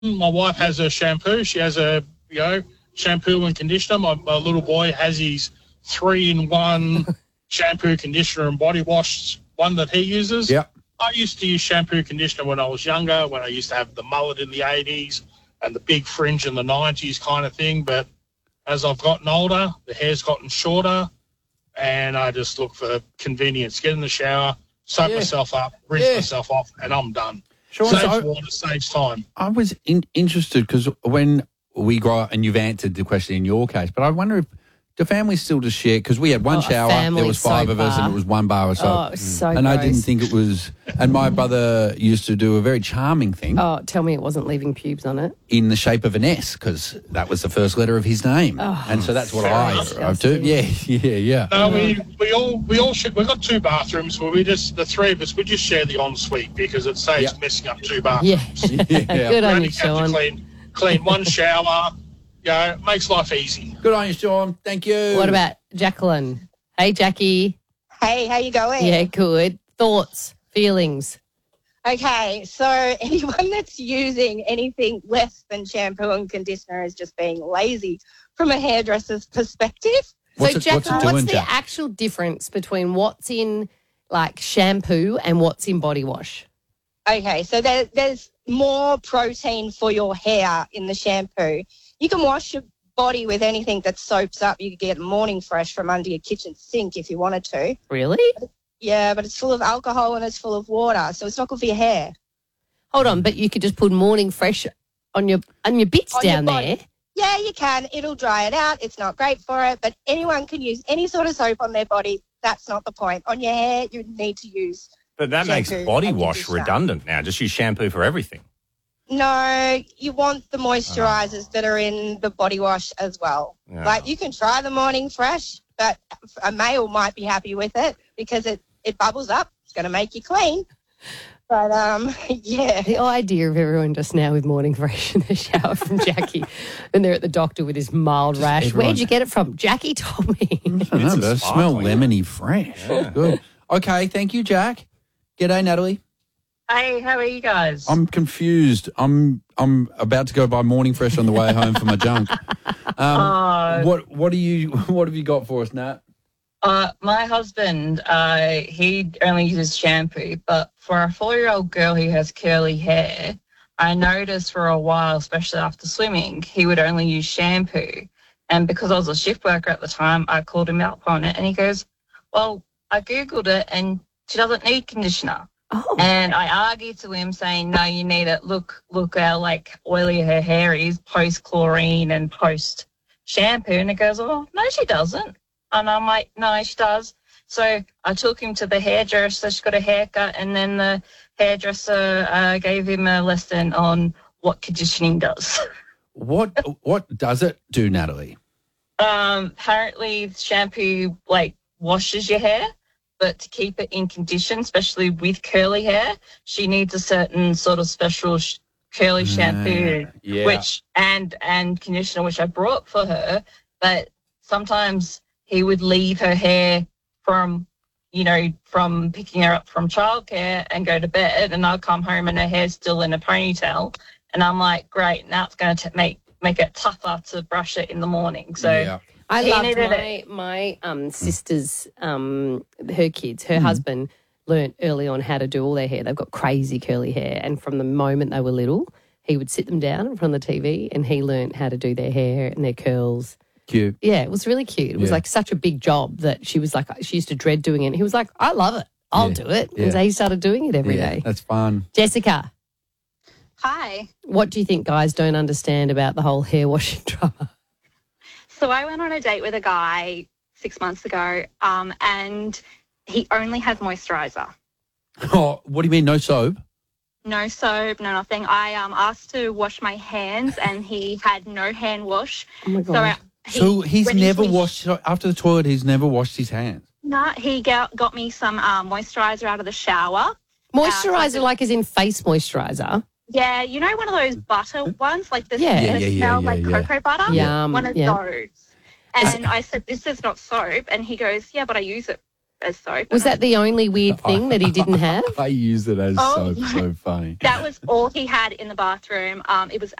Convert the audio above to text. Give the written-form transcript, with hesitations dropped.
My wife has a shampoo. She has a, shampoo and conditioner. My little boy has his 3-in-1 shampoo, conditioner and body wash, one that he uses. Yep. I used to use shampoo conditioner when I was younger, when I used to have the mullet in the 80s and the big fringe in the 90s kind of thing. But as I've gotten older, the hair's gotten shorter, and I just look for convenience. Get in the shower, soak myself up, rinse myself off, and I'm done. Sean, saves water, saves time. I was interested because when we grow up, and you've answered the question in your case, but I wonder if do families still just share? Because we had one shower, there was 5 of us, and it was one bar or soap. Oh, it was so And gross. I didn't think it was. And my brother used to do a very charming thing. Oh, tell me it wasn't leaving pubes on it. In the shape of an S, because that was the first letter of his name, and so that's what I drive to. Yeah. No, we all share. We've got 2 bathrooms where the 3 of us, we just share the ensuite because it saves messing up 2 bathrooms. Yeah. Good on you, Sean. Clean one shower. It makes life easy. Good on you, Sean. Thank you. What about Jacqueline? Hey, Jackie. Hey, how you going? Yeah, good. Thoughts, feelings? Okay, so anyone that's using anything less than shampoo and conditioner is just being lazy from a hairdresser's perspective. Jacqueline, what's the Jack? actual difference between what's in like shampoo and what's in body wash? Okay, so there's more protein for your hair in the shampoo. You can wash your body with anything that soaps up. You could get Morning Fresh from under your kitchen sink if you wanted to. Really? Yeah, but it's full of alcohol and it's full of water, so it's not good for your hair. Hold on, but you could just put Morning Fresh on your bits On down your there. body. Yeah, you can. It'll dry it out. It's not great for it, but anyone can use any sort of soap on their body. That's not the point. On your hair, you need to use But that makes shampoo body and wash conditioner. redundant now. Just use shampoo for everything. No, you want the moisturisers that are in the body wash as well. Yeah. Like you can try the Morning Fresh, but a male might be happy with it because it bubbles up. It's going to make you clean. But, yeah. The idea of everyone just now with Morning Fresh in the shower from Jackie and they're at the doctor with his mild rash. everyone- Where'd you get it from? Jackie told me. I don't know, It's but it smell sparkling. lemony fresh. Good. Okay, thank you, Jack. G'day, Natalie. Hey, how are you guys? I'm confused. I'm about to go buy Morning Fresh on the way home for my junk. What have you got for us, Nat? My husband, he only uses shampoo, but for a 4-year-old girl who has curly hair, I noticed for a while, especially after swimming, he would only use shampoo. And because I was a shift worker at the time, I called him up on it, and he goes, well, I Googled it, and she doesn't need conditioner. Oh. And I argued to him saying, no, you need it. Look how oily her hair is post chlorine and post shampoo. And he goes, oh, no, she doesn't. And I'm like, no, she does. So I took him to the hairdresser. She got a haircut, and then the hairdresser gave him a lesson on what conditioning does. What does it do, Natalie? Apparently shampoo washes your hair, but to keep it in condition, especially with curly hair, she needs a certain sort of special curly shampoo, which and conditioner, which I brought for her. But sometimes he would leave her hair from picking her up from childcare and go to bed, and I'll come home and her hair's still in a ponytail, and I'm like, great, now it's going to make it tougher to brush it in the morning. So. I He loved needed my sister's, her kids, her husband learnt early on how to do all their hair. They've got crazy curly hair. And from the moment they were little, he would sit them down in front of the TV and he learnt how to do their hair and their curls. Cute. Yeah, it was really cute. It was like such a big job that she was like, she used to dread doing it. And he was like, I love it. I'll do it. And so he started doing it every day. That's fun. Jessica, Hi. what do you think guys don't understand about the whole hair washing drama? So I went on a date with a guy 6 months ago, and he only has moisturiser. Oh, what do you mean, no soap? No soap, no nothing. I asked to wash my hands, and he had no hand wash. Oh, my God. So he's never washed, after the toilet, he's never washed his hands? No, he got me some moisturiser out of the shower. Moisturiser like as in face moisturiser? Yeah, you know one of those butter ones, like this Yeah. smell like cocoa butter? Yum, One of yeah. those. And I said, this is not soap. And he goes, yeah, but I use it. as soap. Was that the only weird thing that he didn't have? I use it as Oh. soap. So funny. That was all he had in the bathroom. It was